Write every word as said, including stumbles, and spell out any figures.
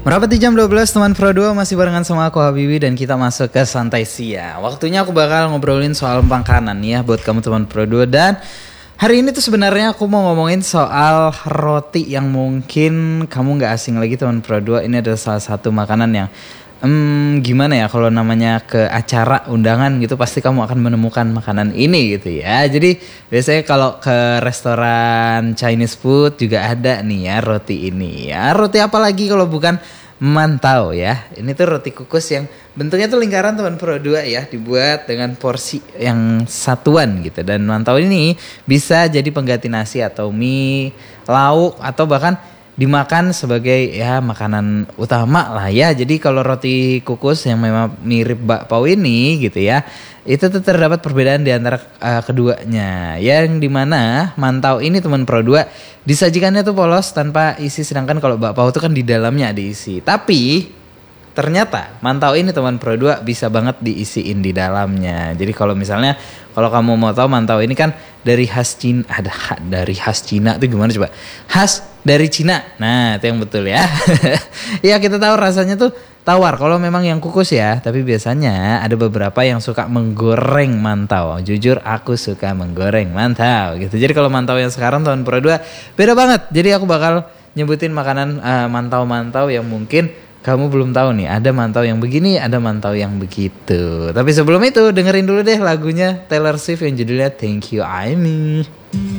Merapat di jam dua belas teman Pro dua masih barengan sama aku Habibi dan kita masuk ke santai siang. Waktunya aku bakal ngobrolin soal makanan ya buat kamu teman Pro dua. Dan hari ini tuh sebenarnya aku mau ngomongin soal roti yang mungkin kamu gak asing lagi teman Pro dua. Ini adalah salah satu makanan yang Hmm, gimana ya kalau namanya ke acara undangan gitu pasti kamu akan menemukan makanan ini gitu ya. Jadi biasanya kalau ke restoran Chinese food juga ada nih ya roti ini ya. Roti apa lagi kalau bukan mantau ya. Ini tuh roti kukus yang bentuknya tuh lingkaran teman Pro dua ya. Dibuat dengan porsi yang satuan gitu. Dan mantau ini bisa jadi pengganti nasi atau mie, lauk atau bahkan dimakan sebagai ya makanan utama lah ya. Jadi kalau roti kukus yang memang mirip bakpao ini gitu ya, itu tuh terdapat perbedaan di antara uh, keduanya. Yang dimana mantau ini teman Pro dua disajikannya tuh polos tanpa isi, sedangkan kalau bakpao itu kan di dalamnya diisi. Tapi ternyata mantau ini teman Pro dua bisa banget diisiin di dalamnya. Jadi kalau misalnya kalau kamu mau tahu mantau ini kan dari khas Cina, ada dari khas Cina tuh gimana coba? Khas dari Cina. Nah, itu yang betul ya. Ya kita tahu rasanya tuh tawar kalau memang yang kukus ya, tapi biasanya ada beberapa yang suka menggoreng mantau. Jujur aku suka menggoreng mantau gitu. Jadi kalau mantau yang sekarang tahun Pro dua beda banget. Jadi aku bakal nyebutin makanan uh, mantau-mantau yang mungkin kamu belum tahu nih, ada mantau yang begini, ada mantau yang begitu. Tapi sebelum itu dengerin dulu deh lagunya Taylor Swift yang judulnya Thank You Amy.